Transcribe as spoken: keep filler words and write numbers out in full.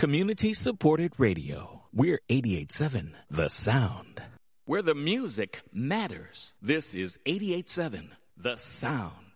Community-supported radio. We're eighty-eight point seven The Sound. Where the music matters. This is eighty-eight point seven The Sound.